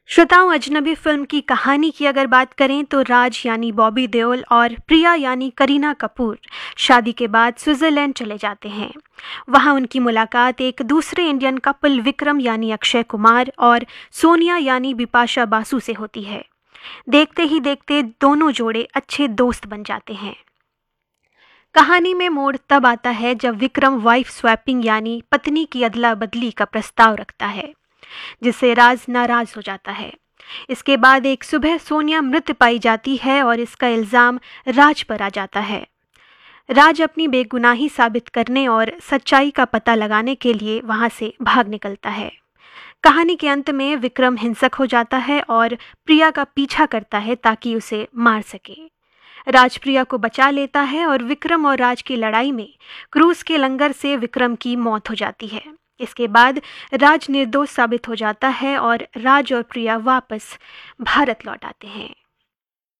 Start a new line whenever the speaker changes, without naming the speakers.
श्रोताओं, अजनबी फिल्म की कहानी की अगर बात करें तो राज यानी बॉबी देओल और प्रिया यानी करीना कपूर शादी के बाद स्विट्जरलैंड चले जाते हैं। वहां उनकी मुलाकात एक दूसरे इंडियन कपल विक्रम यानी अक्षय कुमार और सोनिया यानी बिपाशा बासु से होती है। देखते ही देखते दोनों जोड़े अच्छे दोस्त बन जाते हैं। कहानी में मोड़ तब आता है जब विक्रम वाइफ स्वैपिंग यानी पत्नी की अदला बदली का प्रस्ताव रखता है, जिससे राज नाराज हो जाता है। इसके बाद एक सुबह सोनिया मृत पाई जाती है और इसका इल्जाम राज पर आ जाता है। राज अपनी बेगुनाही साबित करने और सच्चाई का पता लगाने के लिए वहां से भाग निकलता है। कहानी के अंत में विक्रम हिंसक हो जाता है और प्रिया का पीछा करता है ताकि उसे मार सके। राज प्रिया को बचा लेता है और विक्रम और राज की लड़ाई में क्रूज के लंगर से विक्रम की मौत हो जाती है। इसके बाद राज निर्दोष साबित हो जाता है और राज और प्रिया वापस भारत लौट आते हैं।